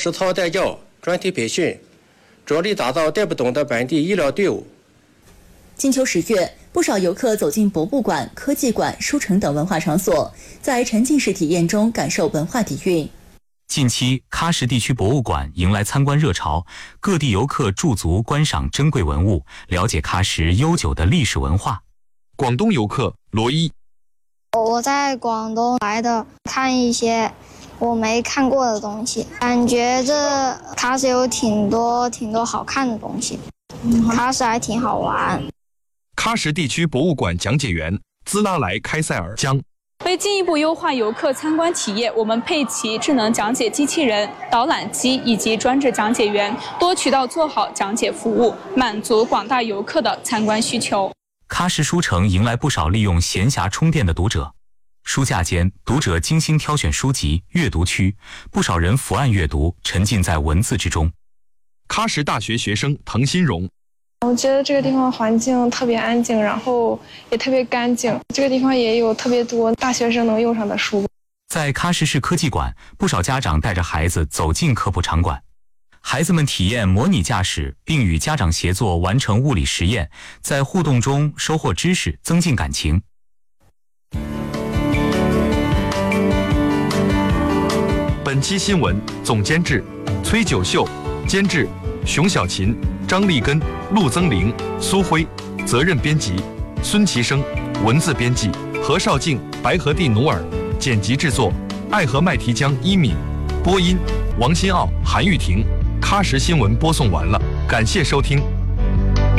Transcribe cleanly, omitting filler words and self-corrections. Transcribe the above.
实操带教、专题培训，着力打造带不动的本地医疗队伍。 金秋10月，不少游客走进博物馆、科技馆、书城等文化场所，在沉浸式体验中感受文化底蕴。 近期，喀什地区博物馆迎来参观热潮，各地游客驻足观赏珍贵文物，了解喀什悠久的历史文化。 广东游客罗伊， 我在广东来的，看一些我没看过的东西，感觉这喀什有挺多好看的东西，喀什还挺好玩。 喀什地区博物馆讲解员兹拉莱开塞尔将。 为进一步优化游客参观体验，我们配齐智能讲解机器人、导览机以及专职讲解员，多渠道做好讲解服务，满足广大游客的参观需求。 喀什书城迎来不少利用闲暇充电的读者，书架间，读者精心挑选书籍，阅读区，不少人伏案阅读，沉浸在文字之中。 喀什大学学生滕新荣。 我觉得这个地方环境特别安静，然后也特别干净。这个地方也有特别多大学生能用上的书。 在喀什市科技馆，不少家长带着孩子走进科普场馆，孩子们体验模拟驾驶，并与家长协作完成物理实验，在互动中收获知识，增进感情。 本期新闻总监制崔九秀，监制熊小琴、张立根、陆增玲、苏辉，责任编辑孙其生，文字编辑何绍静、白和地努尔，剪辑制作爱和麦提江、一敏，播音王新奥、韩玉婷。喀什新闻播送完了，感谢收听。